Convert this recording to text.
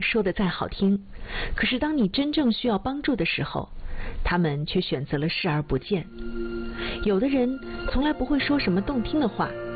说得再好听，可是当你真正需要帮助的时候，他们却选择了视而不见。有的人从来不会说什么动听的话，